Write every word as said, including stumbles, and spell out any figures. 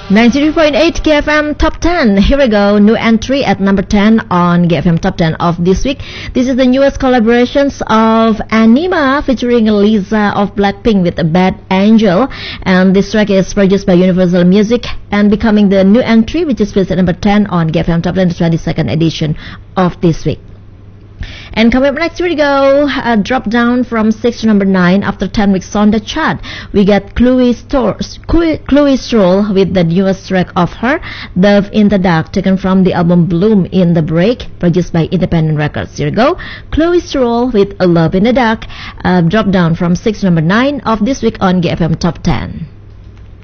ninety-three point eight G F M Top ten. Here we go. New entry at number ten on G F M Top ten of this week. This is the newest collaborations of Anima featuring Lisa of Blackpink with Bad Angel. And this track is produced by Universal Music and becoming the new entry, which is placed at number ten on G F M Top ten, the twenty-second edition of this week. And coming up next, here we go. A drop down from six to number nine after ten weeks on the chart. We get Chloe, Stores, Chloe, Chloe Stroll with the newest track of her, Dove in the Dark, taken from the album Bloom in the Break, produced by Independent Records. Here we go. Chloe Stroll with Love in the Dark. A drop down from six to number nine of this week on G F M Top ten.